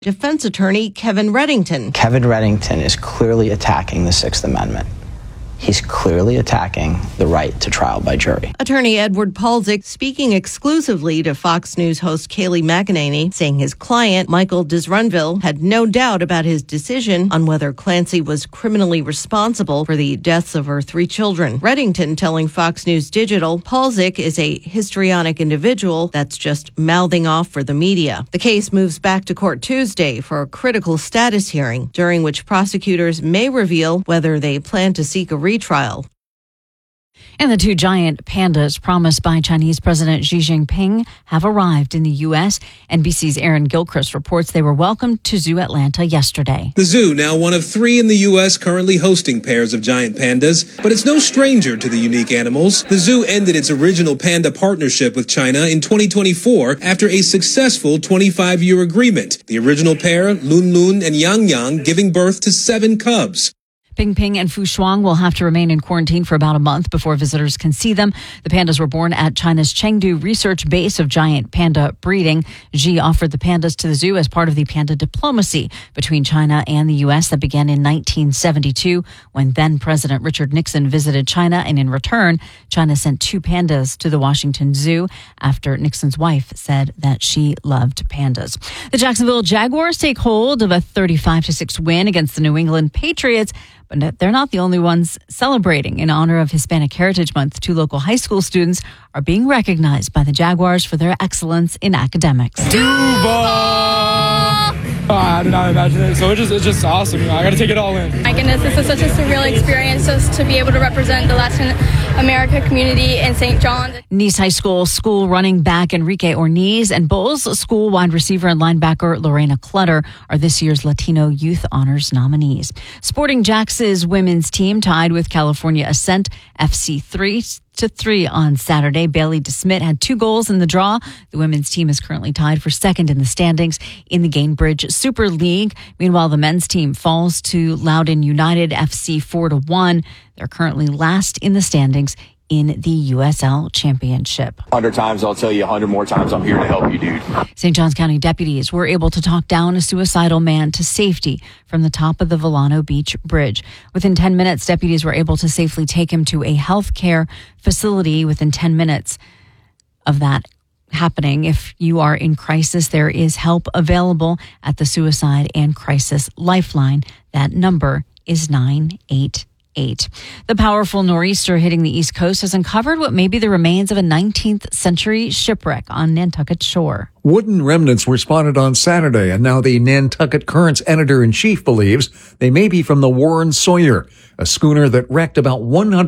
Defense attorney Kevin Reddington. Kevin Reddington is clearly attacking the Sixth Amendment. He's clearly attacking the right to trial by jury. Attorney Edward Palzik speaking exclusively to Fox News host Kayleigh McEnany, saying his client, Michael Disrunville, had no doubt about his decision on whether Clancy was criminally responsible for the deaths of her 3 children. Reddington telling Fox News Digital, Palzik is a histrionic individual that's just mouthing off for the media. The case moves back to court Tuesday for a critical status hearing, during which prosecutors may reveal whether they plan to seek a retrial. And the 2 giant pandas promised by Chinese President Xi Jinping have arrived in the U.S. NBC's Aaron Gilchrist reports they were welcomed to Zoo Atlanta yesterday. The zoo, now one of 3 in the U.S. currently hosting pairs of giant pandas, but it's no stranger to the unique animals. The zoo ended its original panda partnership with China in 2024 after a successful 25-year agreement. The original pair, Lun Lun and Yang Yang, giving birth to 7 cubs. Ping Ping and Fu Shuang will have to remain in quarantine for about a month before visitors can see them. The pandas were born at China's Chengdu research base of giant panda breeding. Xi offered the pandas to the zoo as part of the panda diplomacy between China and the U.S. that began in 1972 when then President Richard Nixon visited China, and in return, China sent 2 pandas to the Washington Zoo after Nixon's wife said that she loved pandas. The Jacksonville Jaguars take hold of a 35-6 win against the New England Patriots. But they're not the only ones celebrating. In honor of Hispanic Heritage Month, 2 local high school students are being recognized by the Jaguars for their excellence in academics. Duval! I did not imagine it. So it's just awesome. I got to take it all in. My goodness, this is such a surreal experience just to be able to represent the Latin America community in St. John's. Nice High School running back Enrique Orniz and Bulls School wide receiver and linebacker Lorena Clutter are this year's Latino Youth Honors nominees. Sporting Jax's women's team tied with California Ascent FC 3-3 on Saturday. Bailey DeSmit had 2 goals in the draw. The women's team is currently tied for second in the standings in the Gainbridge Super League. Meanwhile, the men's team falls to Loudoun United FC 4-1. They're currently last in the standings in the USL Championship. 100 times, I'll tell you 100 more times, I'm here to help you, dude. St. Johns County deputies were able to talk down a suicidal man to safety from the top of the Volano Beach Bridge. Within 10 minutes, deputies were able to safely take him to a health care facility. Within 10 minutes of that happening, if you are in crisis, there is help available at the Suicide and Crisis Lifeline. That number is 988. The powerful nor'easter hitting the East Coast has uncovered what may be the remains of a 19th century shipwreck on Nantucket shore. Wooden remnants were spotted on Saturday, and now the Nantucket Current's editor-in-chief believes they may be from the Warren Sawyer, a schooner that wrecked about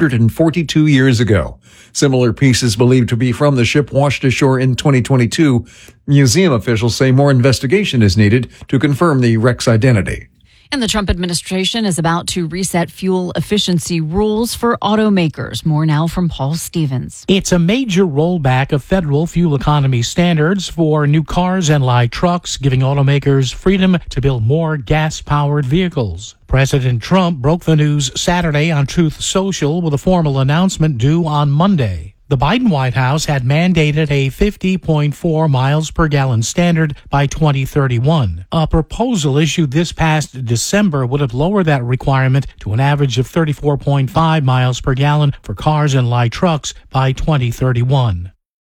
142 years ago. Similar pieces believed to be from the ship washed ashore in 2022. Museum officials say more investigation is needed to confirm the wreck's identity. And the Trump administration is about to reset fuel efficiency rules for automakers. More now from Paul Stevens. It's a major rollback of federal fuel economy standards for new cars and light trucks, giving automakers freedom to build more gas-powered vehicles. President Trump broke the news Saturday on Truth Social with a formal announcement due on Monday. The Biden White House had mandated a 50.4 miles per gallon standard by 2031. A proposal issued this past December would have lowered that requirement to an average of 34.5 miles per gallon for cars and light trucks by 2031.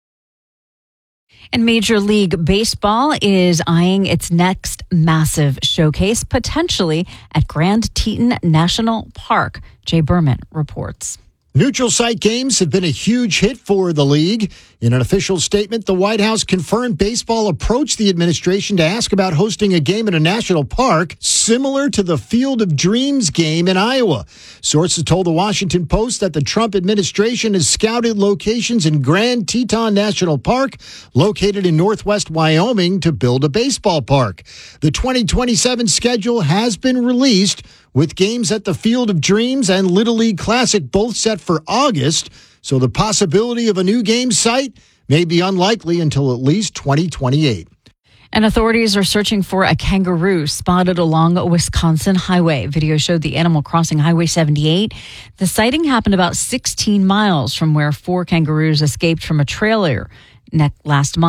And Major League Baseball is eyeing its next massive showcase, potentially at Grand Teton National Park. Jay Berman reports. Neutral site games have been a huge hit for the league. In an official statement, the White House confirmed baseball approached the administration to ask about hosting a game at a national park similar to the Field of Dreams game in Iowa. Sources told the Washington Post that the Trump administration has scouted locations in Grand Teton National Park, located in northwest Wyoming, to build a baseball park. The 2027 schedule has been released, with games at the Field of Dreams and Little League Classic both set for August, so the possibility of a new game site may be unlikely until at least 2028. And authorities are searching for a kangaroo spotted along a Wisconsin highway. Video showed the animal crossing Highway 78. The sighting happened about 16 miles from where 4 kangaroos escaped from a trailer last month.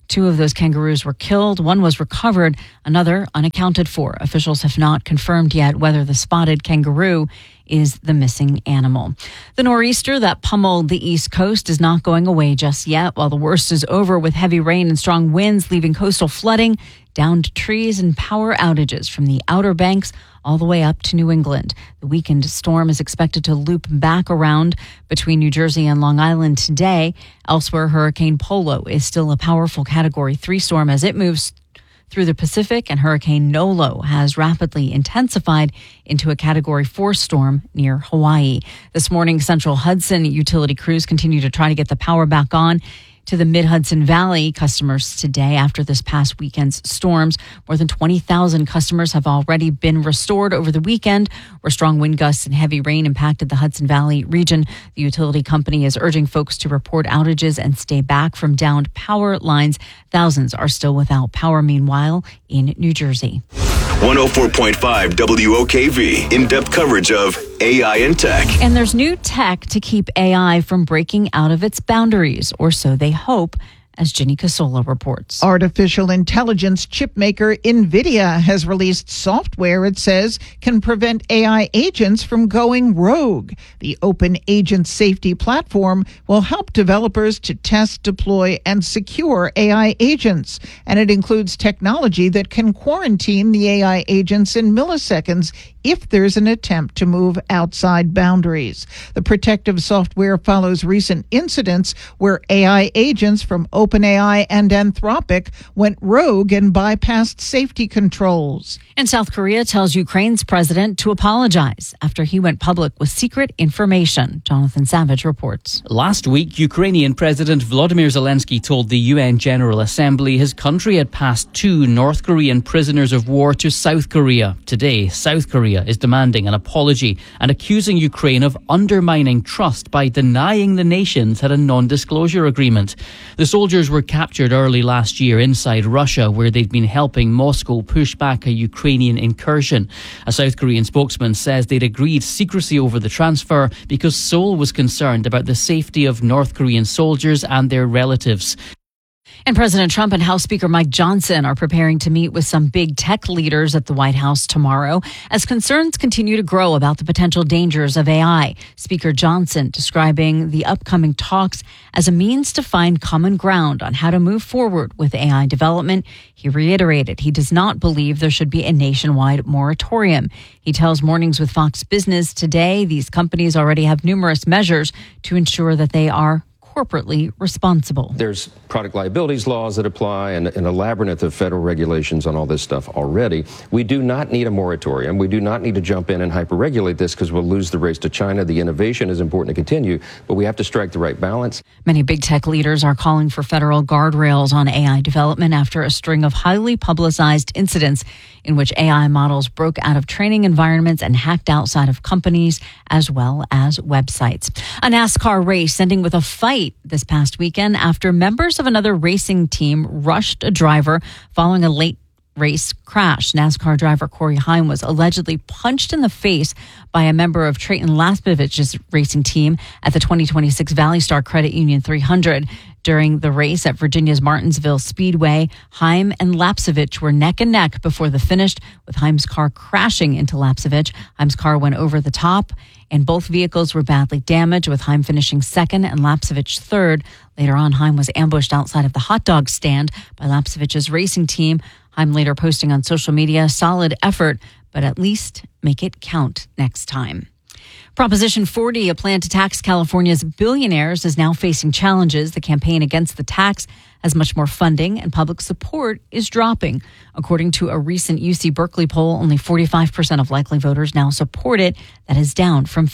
2 of those kangaroos were killed. 1 was recovered, another unaccounted for. Officials have not confirmed yet whether the spotted kangaroo is the missing animal. The nor'easter that pummeled the East Coast is not going away just yet. While the worst is over, with heavy rain and strong winds leaving coastal flooding, downed trees and power outages from the Outer Banks all the way up to New England. The weakened storm is expected to loop back around between New Jersey and Long Island today. Elsewhere, Hurricane Polo is still a powerful Category 3 storm as it moves through the Pacific, and Hurricane Nolo has rapidly intensified into a Category 4 storm near Hawaii. This morning, Central Hudson utility crews continue to try to get the power back on to the Mid-Hudson Valley customers today after this past weekend's storms. More than 20,000 customers have already been restored over the weekend, where strong wind gusts and heavy rain impacted the Hudson Valley region. The utility company is urging folks to report outages and stay back from downed power lines. Thousands are still without power, meanwhile, in New Jersey. 104.5 WOKV, in-depth coverage of AI and tech. And there's new tech to keep AI from breaking out of its boundaries, or so they hope, as Ginny Casola reports. Artificial intelligence chipmaker NVIDIA has released software it says can prevent AI agents from going rogue. The Open Agent Safety platform will help developers to test, deploy, and secure AI agents. And it includes technology that can quarantine the AI agents in milliseconds if there's an attempt to move outside boundaries. The protective software follows recent incidents where AI agents from OpenAI and Anthropic went rogue and bypassed safety controls. And South Korea tells Ukraine's president to apologize after he went public with secret information. Jonathan Savage reports. Last week, Ukrainian President Volodymyr Zelensky told the UN General Assembly his country had passed 2 North Korean prisoners of war to South Korea. Today, South Korea is demanding an apology and accusing Ukraine of undermining trust by denying the nations had a non-disclosure agreement. The soldiers were captured early last year inside Russia, where they'd been helping Moscow push back a Ukrainian incursion. A South Korean spokesman says they'd agreed secrecy over the transfer because Seoul was concerned about the safety of North Korean soldiers and their relatives. And President Trump and House Speaker Mike Johnson are preparing to meet with some big tech leaders at the White House tomorrow as concerns continue to grow about the potential dangers of AI. Speaker Johnson describing the upcoming talks as a means to find common ground on how to move forward with AI development. He reiterated he does not believe there should be a nationwide moratorium. He tells Mornings with Fox Business today these companies already have numerous measures to ensure that they are corporately responsible. There's product liabilities laws that apply and a labyrinth of federal regulations on all this stuff already. We do not need a moratorium. We do not need to jump in and hyper-regulate this because we'll lose the race to China. The innovation is important to continue, but we have to strike the right balance. Many big tech leaders are calling for federal guardrails on AI development after a string of highly publicized incidents in which AI models broke out of training environments and hacked outside of companies as well as websites. A NASCAR race ending with a fight this past weekend after members of another racing team rushed a driver following a late race crash. NASCAR driver Corey Heim was allegedly punched in the face by a member of Trayton Lapcevich's racing team at the 2026 Valley Star Credit Union 300. During the race at Virginia's Martinsville Speedway, Heim and Lapcevich were neck and neck before the finish, with Heim's car crashing into Lapcevich. Heim's car went over the top, and both vehicles were badly damaged, with Heim finishing second and Lapcevich third. Later on, Heim was ambushed outside of the hot dog stand by Lapcevich's racing team. Heim later posting on social media, "Solid effort, but at least make it count next time." Proposition 40, a plan to tax California's billionaires, is now facing challenges. The campaign against the tax has much more funding, and public support is dropping. According to a recent UC Berkeley poll, only 45% of likely voters now support it. That is down from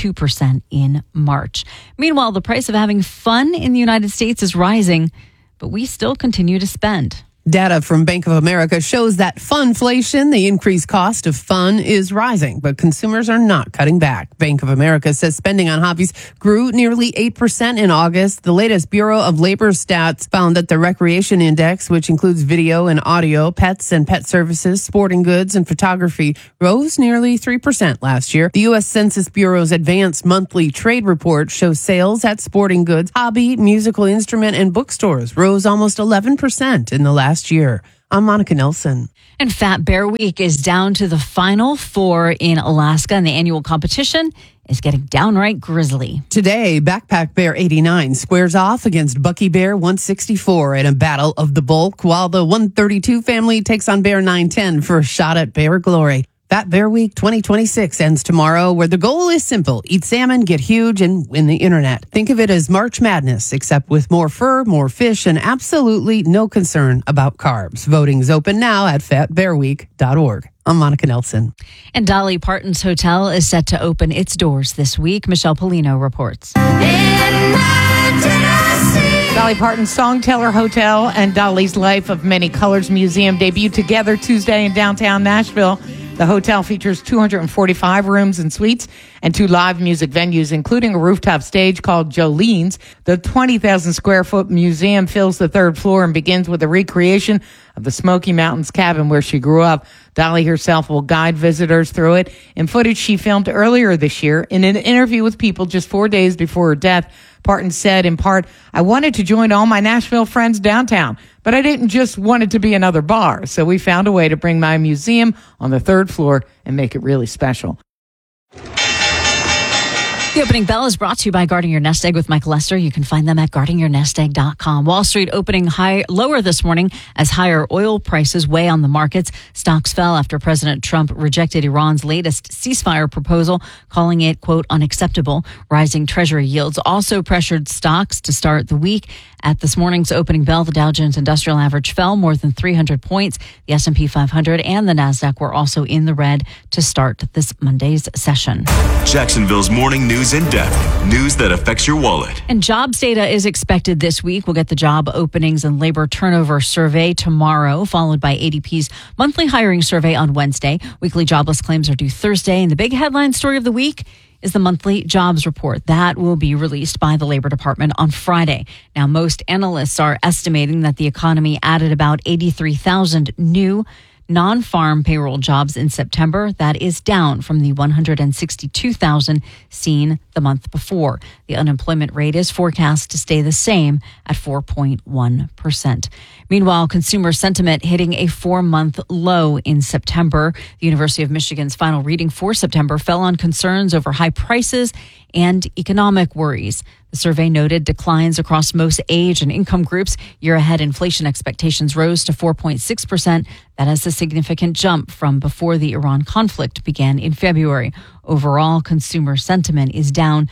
52% in March. Meanwhile, the price of having fun in the United States is rising, but we still continue to spend. Data from Bank of America shows that funflation, the increased cost of fun, is rising, but consumers are not cutting back. Bank of America says spending on hobbies grew nearly 8% in August. The latest Bureau of Labor stats found that the Recreation Index, which includes video and audio, pets and pet services, sporting goods, and photography, rose nearly 3% last year. The U.S. Census Bureau's advanced monthly trade report shows sales at sporting goods, hobby, musical instrument, and bookstores rose almost 11% in the last year. I'm Monica Nelson. And Fat Bear Week is down to the final 4 in Alaska, and the annual competition is getting downright grisly. Today, Backpack Bear 89 squares off against Bucky Bear 164 in a battle of the bulk, while the 132 family takes on Bear 910 for a shot at bear glory. Fat Bear Week 2026 ends tomorrow, where the goal is simple. Eat salmon, get huge, and win the internet. Think of it as March Madness, except with more fur, more fish, and absolutely no concern about carbs. Voting's open now at fatbearweek.org. I'm Monica Nelson. And Dolly Parton's Hotel is set to open its doors this week. Michelle Polino reports. Dolly Parton's Songteller Hotel and Dolly's Life of Many Colors Museum debut together Tuesday in downtown Nashville. The hotel features 245 rooms and suites and 2 live music venues, including a rooftop stage called Jolene's. The 20,000 square foot museum fills the 3rd floor and begins with a recreation of the Smoky Mountains cabin where she grew up. Dolly herself will guide visitors through it. In footage she filmed earlier this year, in an interview with People just 4 days before her death, Parton said, in part, "I wanted to join all my Nashville friends downtown, but I didn't just want it to be another bar. So we found a way to bring my museum on the 3rd floor and make it really special." The opening bell is brought to you by Guarding Your Nest Egg with Mike Lester. You can find them at guardingyournestegg.com. Wall Street opening lower this morning as higher oil prices weigh on the markets. Stocks fell after President Trump rejected Iran's latest ceasefire proposal, calling it, quote, unacceptable. Rising Treasury yields also pressured stocks to start the week. At this morning's opening bell, the Dow Jones Industrial Average fell more than 300 points. The S&P 500 and the NASDAQ were also in the red to start this Monday's session. Jacksonville's morning news in depth. News that affects your wallet. And jobs data is expected this week. We'll get the job openings and labor turnover survey tomorrow, followed by ADP's monthly hiring survey on Wednesday. Weekly jobless claims are due Thursday. And the big headline story of the week is the monthly jobs report. That will be released by the Labor Department on Friday. Now, most analysts are estimating that the economy added about 83,000 new non-farm payroll jobs in September. That is down from the 162,000 seen the month before. The unemployment rate is forecast to stay the same at 4.1%. Meanwhile, consumer sentiment hitting a 4-month low in September. The University of Michigan's final reading for September fell on concerns over high prices and economic worries. The survey noted declines across most age and income groups. Year-ahead inflation expectations rose to 4.6%. That is a significant jump from before the Iran conflict began in February. Overall, consumer sentiment is down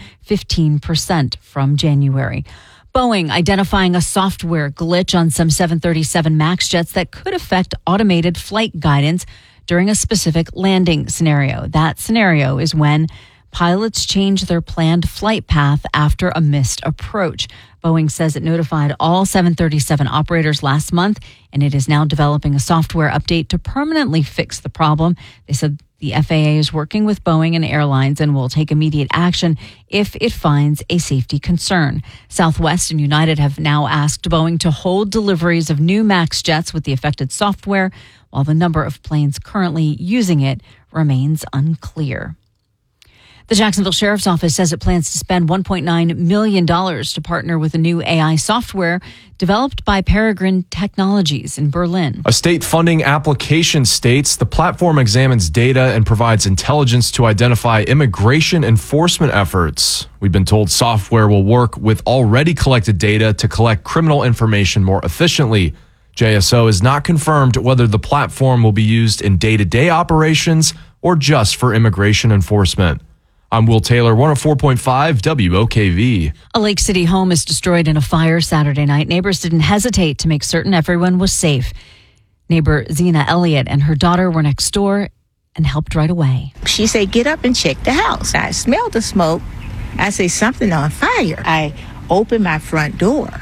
15% from January. Boeing identifying a software glitch on some 737 MAX jets that could affect automated flight guidance during a specific landing scenario. That scenario is when pilots change their planned flight path after a missed approach. Boeing says it notified all 737 operators last month, and it is now developing a software update to permanently fix the problem. They said the FAA is working with Boeing and airlines and will take immediate action if it finds a safety concern. Southwest and United have now asked Boeing to hold deliveries of new MAX jets with the affected software, while the number of planes currently using it remains unclear. The Jacksonville Sheriff's Office says it plans to spend $1.9 million to partner with a new AI software developed by Peregrine Technologies in Berlin. A state funding application states the platform examines data and provides intelligence to identify immigration enforcement efforts. We've been told software will work with already collected data to collect criminal information more efficiently. JSO has not confirmed whether the platform will be used in day-to-day operations or just for immigration enforcement. I'm Will Taylor, 104.5 WOKV. A Lake City home is destroyed in a fire Saturday night. Neighbors didn't hesitate to make certain everyone was safe. Neighbor Zena Elliott and her daughter were next door and helped right away. She said, "Get up and check the house." I smelled the smoke. I said, "Something on fire." I opened my front door,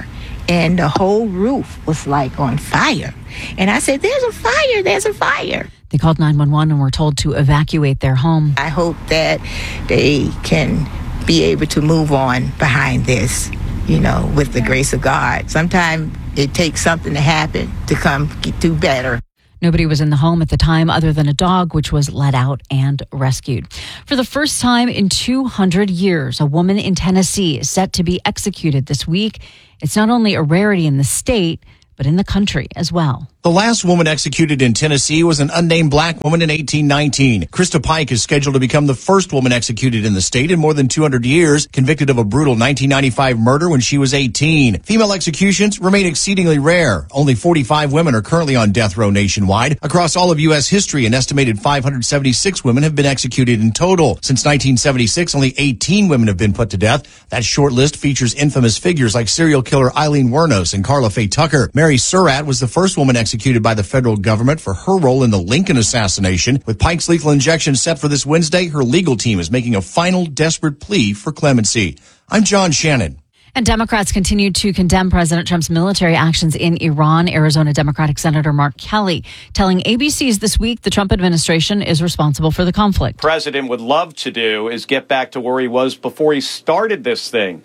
and the whole roof was like on fire. And I said, there's a fire, there's a fire. They called 911 and were told to evacuate their home. I hope that they can be able to move on behind this, with the grace of God. Sometimes it takes something to happen to come do better. Nobody was in the home at the time other than a dog, which was let out and rescued. For the first time in 200 years, a woman in Tennessee is set to be executed this week. It's not only a rarity in the state, but in the country as well. The last woman executed in Tennessee was an unnamed black woman in 1819. Krista Pike is scheduled to become the first woman executed in the state in more than 200 years, convicted of a brutal 1995 murder when she was 18. Female executions remain exceedingly rare. Only 45 women are currently on death row nationwide. Across all of U.S. history, an estimated 576 women have been executed in total. Since 1976, only 18 women have been put to death. That short list features infamous figures like serial killer Eileen Wuornos and Carla Faye Tucker. Mary Surratt was the first woman executed by the federal government for her role in the Lincoln assassination. With Pike's lethal injection set for this Wednesday, her legal team is making a final desperate plea for clemency. I'm John Shannon. And Democrats continue to condemn President Trump's military actions in Iran. Arizona Democratic Senator Mark Kelly telling ABC's This Week the Trump administration is responsible for the conflict. President would love to do is get back to where he was before he started this thing.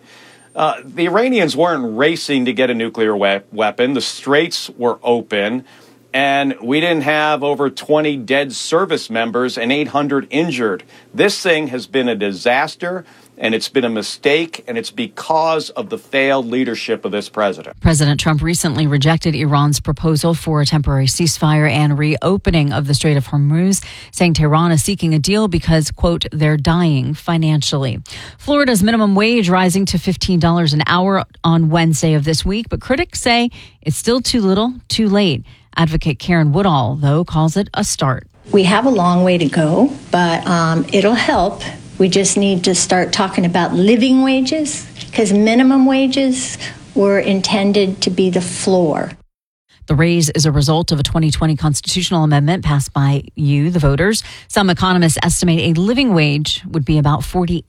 The Iranians weren't racing to get a nuclear weapon. The straits were open, and we didn't have over 20 dead service members and 800 injured. This thing has been a disaster, and it's been a mistake, and it's because of the failed leadership of this president. President Trump recently rejected Iran's proposal for a temporary ceasefire and reopening of the Strait of Hormuz, saying Tehran is seeking a deal because, quote, they're dying financially. Florida's minimum wage rising to $15 an hour on Wednesday of this week, but critics say it's still too little, too late. Advocate Karen Woodall, though, calls it a start. We have a long way to go, but it'll help. We just need to start talking about living wages, because minimum wages were intended to be the floor. The raise is a result of a 2020 constitutional amendment passed by you, the voters. Some economists estimate a living wage would be about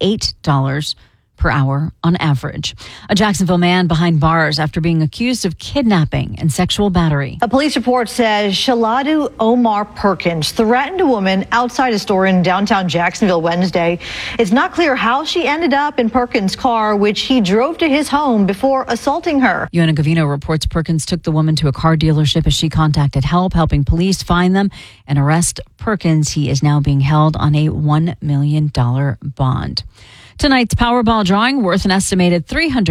$48 per hour on average. A Jacksonville man behind bars after being accused of kidnapping and sexual battery. A police report says Shaladu Omar Perkins threatened a woman outside a store in downtown Jacksonville Wednesday. It's not clear how she ended up in Perkins' car, which he drove to his home before assaulting her. Yona Gavino reports Perkins took the woman to a car dealership as she contacted help, helping police find them and arrest Perkins. He is now being held on a $1 million bond. Tonight's Powerball drawing worth an estimated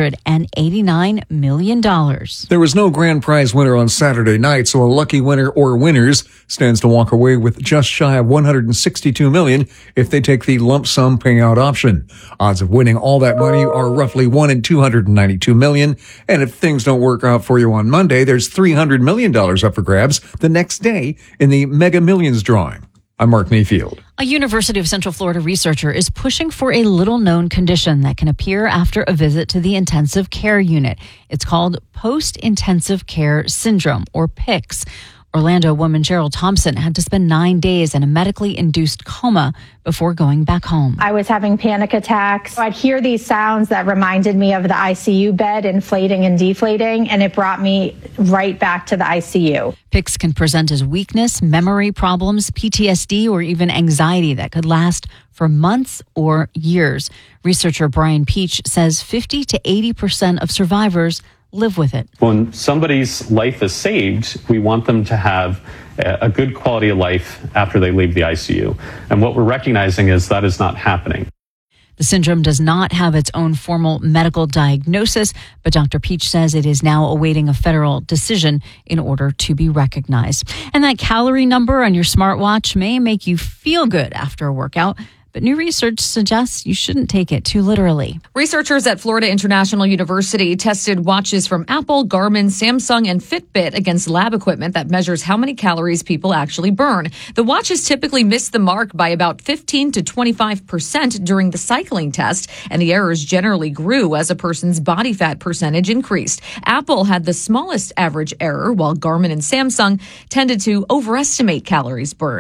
$389 million. There was no grand prize winner on Saturday night, so a lucky winner or winners stands to walk away with just shy of $162 million if they take the lump sum payout option. Odds of winning all that money are roughly 1 in 292 million. And if things don't work out for you on Monday, there's $300 million up for grabs the next day in the Mega Millions drawing. I'm Mark Mayfield. A University of Central Florida researcher is pushing for a little-known condition that can appear after a visit to the intensive care unit. It's called post-intensive care syndrome, or PICS. Orlando woman Cheryl Thompson had to spend 9 days in a medically induced coma before going back home. I was having panic attacks. I'd hear these sounds that reminded me of the ICU bed inflating and deflating, and it brought me right back to the ICU. PICS can present as weakness, memory problems, PTSD, or even anxiety that could last for months or years. Researcher Brian Peach says 50 to 80% of survivors live with it. When somebody's life is saved, we want them to have a good quality of life after they leave the ICU. And what we're recognizing is that is not happening. The syndrome does not have its own formal medical diagnosis, but Dr. Peach says it is now awaiting a federal decision in order to be recognized. And that calorie number on your smartwatch may make you feel good after a workout, but new research suggests you shouldn't take it too literally. Researchers at Florida International University tested watches from Apple, Garmin, Samsung, and Fitbit against lab equipment that measures how many calories people actually burn. The watches typically miss the mark by about 15 to 25% during the cycling test, and the errors generally grew as a person's body fat percentage increased. Apple had the smallest average error, while Garmin and Samsung tended to overestimate calories burned.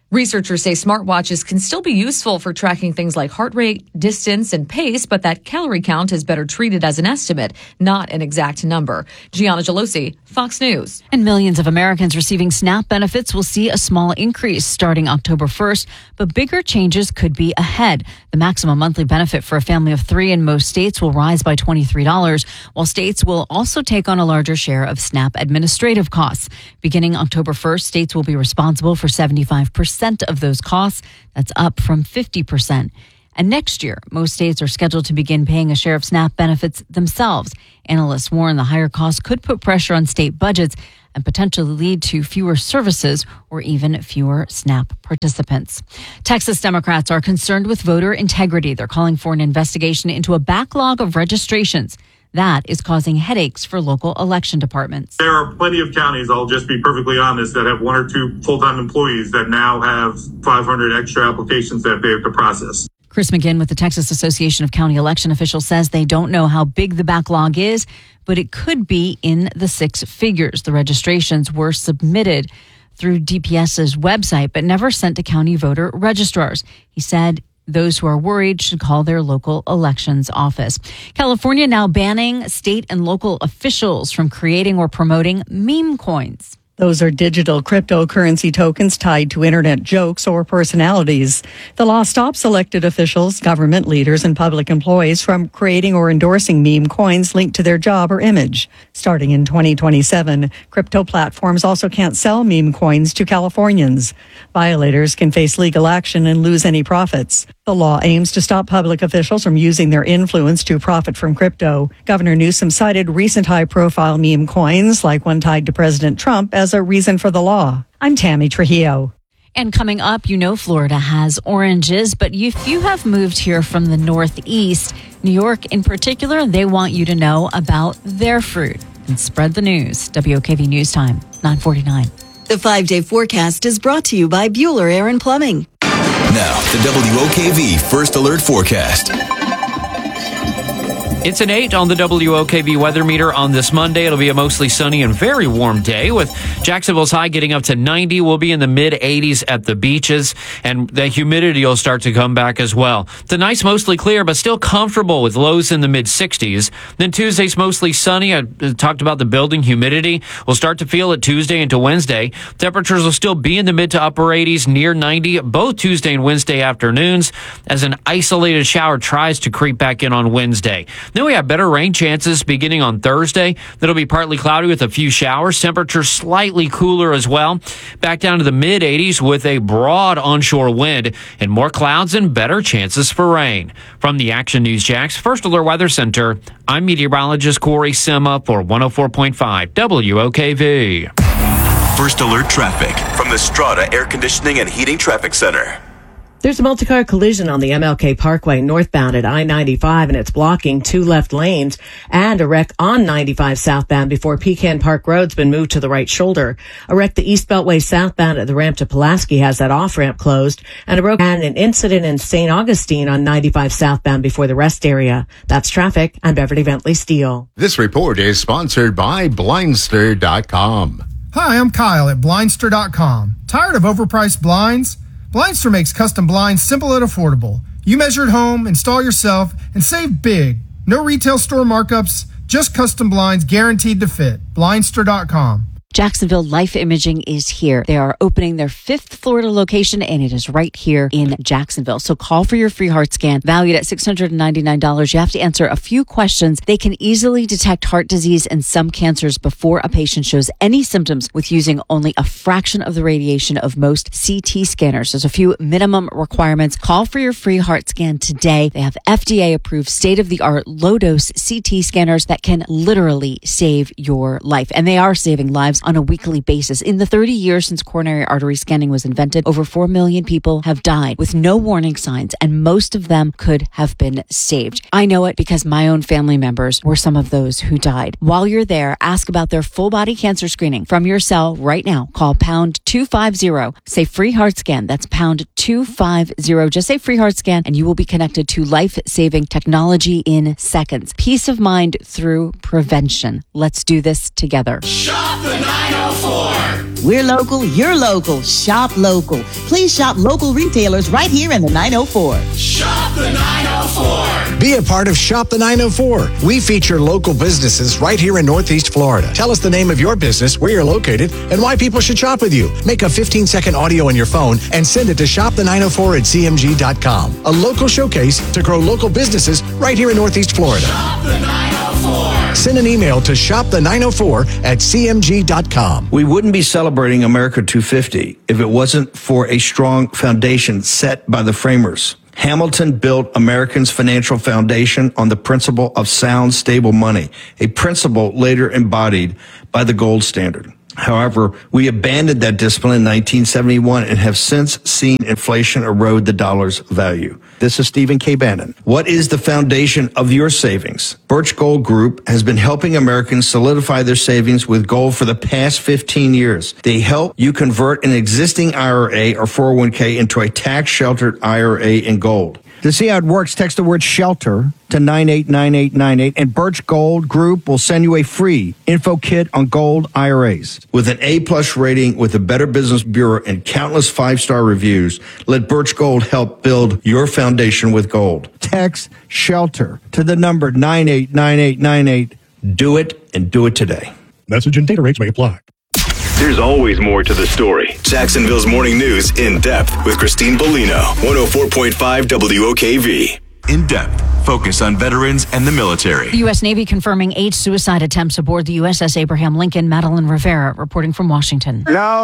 Researchers say smartwatches can still be useful for tracking things like heart rate, distance, and pace, but that calorie count is better treated as an estimate, not an exact number. Gianna Gelosi, Fox News. And millions of Americans receiving SNAP benefits will see a small increase starting October 1st, but bigger changes could be ahead. The maximum monthly benefit for a family of 3 in most states will rise by $23, while states will also take on a larger share of SNAP administrative costs. Beginning October 1st, states will be responsible for 75% of those costs. That's up from 50%. And next year, most states are scheduled to begin paying a share of SNAP benefits themselves. Analysts warn the higher costs could put pressure on state budgets and potentially lead to fewer services or even fewer SNAP participants. Texas Democrats are concerned with voter integrity. They're calling for an investigation into a backlog of registrations. That is causing headaches for local election departments. There are plenty of counties, I'll just be perfectly honest, that have 1 or 2 full-time employees that now have 500 extra applications that they have to process. Chris McGinn with the Texas Association of County Election Officials says they don't know how big the backlog is, but it could be in the 6 figures. The registrations were submitted through DPS's website, but never sent to county voter registrars. He said those who are worried should call their local elections office. California now banning state and local officials from creating or promoting meme coins. Those are digital cryptocurrency tokens tied to internet jokes or personalities. The law stops elected officials, government leaders, and public employees from creating or endorsing meme coins linked to their job or image. Starting in 2027, crypto platforms also can't sell meme coins to Californians. Violators can face legal action and lose any profits. The law aims to stop public officials from using their influence to profit from crypto. Governor Newsom cited recent high-profile meme coins, like one tied to President Trump, as a reason for the law. I'm Tammy Trujillo. And coming up, you know Florida has oranges, but if you have moved here from the Northeast, New York in particular, they want you to know about their fruit. And spread the news. WOKV News Time, 9:49. The 5-day forecast is brought to you by Bueller Air and Plumbing. Now, the WOKV First Alert Forecast. It's an 8 on the WOKV weather meter on this Monday. It'll be a mostly sunny and very warm day with Jacksonville's high getting up to 90. We'll be in the mid-80s at the beaches, and the humidity will start to come back as well. Tonight's mostly clear, but still comfortable with lows in the mid-60s. Then Tuesday's mostly sunny. I talked about the building humidity. We'll start to feel it Tuesday into Wednesday. Temperatures will still be in the mid to upper 80s, near 90, both Tuesday and Wednesday afternoons, as an isolated shower tries to creep back in on Wednesday. Then we have better rain chances beginning on Thursday. That'll be partly cloudy with a few showers. Temperatures slightly cooler as well. Back down to the mid-80s with a broad onshore wind and more clouds and better chances for rain. From the Action News Jax First Alert Weather Center, I'm meteorologist Corey Sima for 104.5 WOKV. First Alert Traffic from the Strata Air Conditioning and Heating Traffic Center. There's a multi-car collision on the MLK Parkway northbound at I-95, and it's blocking 2 left lanes, and a wreck on 95 southbound before Pecan Park Road's been moved to the right shoulder. A wreck the East Beltway southbound at the ramp to Pulaski has that off-ramp closed, and an incident in St. Augustine on 95 southbound before the rest area. That's traffic. I'm Beverly Bentley Steele. This report is sponsored by Blindster.com. Hi, I'm Kyle at Blindster.com. Tired of overpriced blinds? Blindster makes custom blinds simple and affordable. You measure at home, install yourself, and save big. No retail store markups, just custom blinds guaranteed to fit. Blindster.com. Jacksonville Life Imaging is here. They are opening their 5th Florida location, and it is right here in Jacksonville. So call for your free heart scan, valued at $699. You have to answer a few questions. They can easily detect heart disease and some cancers before a patient shows any symptoms with using only a fraction of the radiation of most CT scanners. There's a few minimum requirements. Call for your free heart scan today. They have FDA-approved state-of-the-art low-dose CT scanners that can literally save your life. And they are saving lives on a weekly basis. In the 30 years since coronary artery scanning was invented, over 4 million people have died with no warning signs, and most of them could have been saved. I know it because my own family members were some of those who died. While you're there, ask about their full body cancer screening from your cell right now. Call pound 250. Say free heart scan. That's pound 250. Just say free heart scan, and you will be connected to life-saving technology in seconds. Peace of mind through prevention. Let's do this together. Shop the 904. We're local, you're local. Shop local. Please shop local retailers right here in the 904. Shop the 904. Be a part of Shop the 904. We feature local businesses right here in Northeast Florida. Tell us the name of your business, where you're located, and why people should shop with you. Make a 15-second audio on your phone and send it to shopthe904@cmg.com. A local showcase to grow local businesses right here in Northeast Florida. Shop the 904. Send an email to shopthe904@cmg.com. We wouldn't be celebrating America 250 if it wasn't for a strong foundation set by the framers. Hamilton built Americans' financial foundation on the principle of sound, stable money, a principle later embodied by the gold standard. However, we abandoned that discipline in 1971 and have since seen inflation erode the dollar's value. This is Stephen K. Bannon. What is the foundation of your savings? Birch Gold Group has been helping Americans solidify their savings with gold for the past 15 years. They help you convert an existing IRA or 401k into a tax-sheltered IRA in gold. To see how it works, text the word SHELTER to 989898, and Birch Gold Group will send you a free info kit on gold IRAs. With an A-plus rating with the Better Business Bureau and countless 5-star reviews, let Birch Gold help build your foundation with gold. Text SHELTER to the number 989898. Do it, and do it today. Message and data rates may apply. There's always more to the story. Jacksonville's Morning News in depth with Christine Bellino, 104.5 WOKV. In depth, focus on veterans and the military. The U.S. Navy confirming 8 suicide attempts aboard the USS Abraham Lincoln. Madeline Rivera reporting from Washington. No.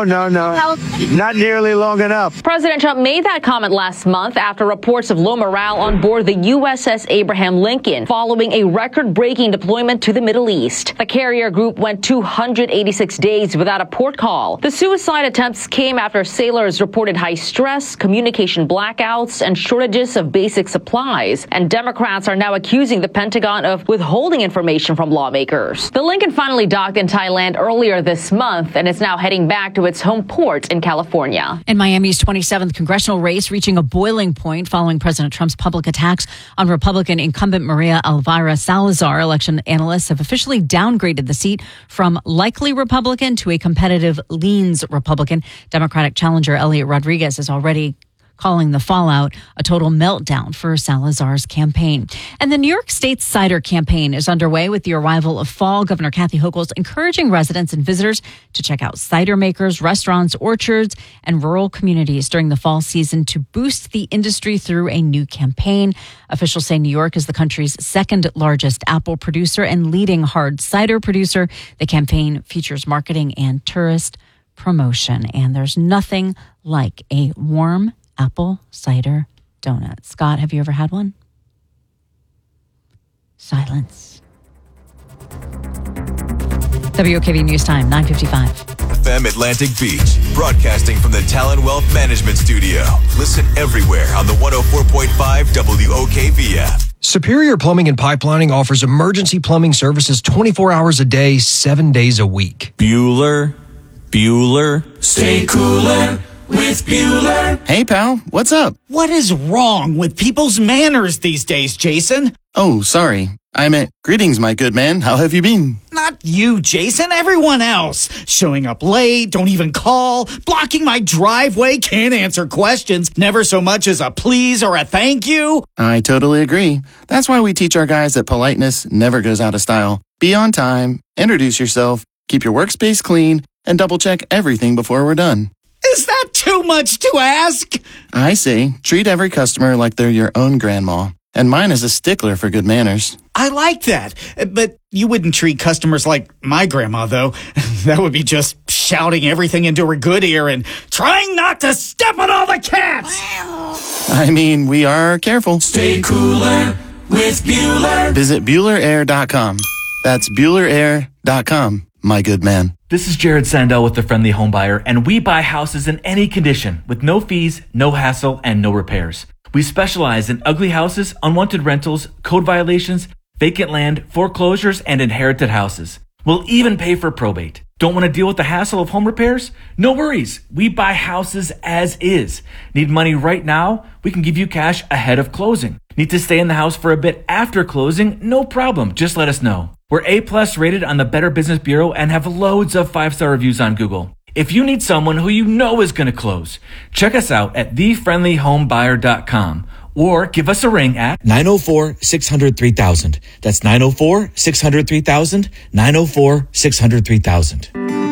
Not nearly long enough. President Trump made that comment last month after reports of low morale on board the USS Abraham Lincoln following a record-breaking deployment to the Middle East. The carrier group went 286 days without a port call. The suicide attempts came after sailors reported high stress, communication blackouts, and shortages of basic supplies. And Democrats are now accusing the Pentagon of withholding information from lawmakers. The Lincoln finally docked in Thailand earlier this month and is now heading back to its home port in California. In Miami's 27th congressional race reaching a boiling point following President Trump's public attacks on Republican incumbent Maria Elvira Salazar, election analysts have officially downgraded the seat from likely Republican to a competitive leans Republican. Democratic challenger Elliot Rodriguez is already calling the fallout a total meltdown for Salazar's campaign. And the New York State cider campaign is underway with the arrival of fall. Governor Kathy Hochul encouraging residents and visitors to check out cider makers, restaurants, orchards, and rural communities during the fall season to boost the industry through a new campaign. Officials say New York is the country's second largest apple producer and leading hard cider producer. The campaign features marketing and tourist promotion. And there's nothing like a warm apple cider donut. Scott, have you ever had one? Silence. WOKV News Time, 9:55. FM Atlantic Beach, broadcasting from the Talon Wealth Management Studio. Listen everywhere on the 104.5 WOKV app. Superior Plumbing and Pipelining offers emergency plumbing services 24 hours a day, 7 days a week. Bueller. Stay cooler with Bueller. Hey, pal, what's up? What is wrong with people's manners these days, Jason? Oh, sorry. I meant, greetings, my good man. How have you been? Not you, Jason. Everyone else. Showing up late, don't even call, blocking my driveway, can't answer questions, never so much as a please or a thank you. I totally agree. That's why we teach our guys that politeness never goes out of style. Be on time, introduce yourself, keep your workspace clean, and double-check everything before we're done. Is that too much to ask? I say, treat every customer like they're your own grandma. And mine is a stickler for good manners. I like that. But you wouldn't treat customers like my grandma, though. That would be just shouting everything into her good ear and trying not to step on all the cats. I mean, we are careful. Stay cooler with Bueller. Visit BuellerAir.com. That's BuellerAir.com, my good man. This is Jared Sandell with The Friendly Homebuyer, and we buy houses in any condition with no fees, no hassle, and no repairs. We specialize in ugly houses, unwanted rentals, code violations, vacant land, foreclosures, and inherited houses. We'll even pay for probate. Don't want to deal with the hassle of home repairs? No worries. We buy houses as is. Need money right now? We can give you cash ahead of closing. Need to stay in the house for a bit after closing? No problem. Just let us know. We're A+ rated on the Better Business Bureau and have loads of 5-star reviews on Google. If you need someone who you know is going to close, check us out at thefriendlyhomebuyer.com or give us a ring at 904-600-3000. That's 904-600-3000, 904-600-3000.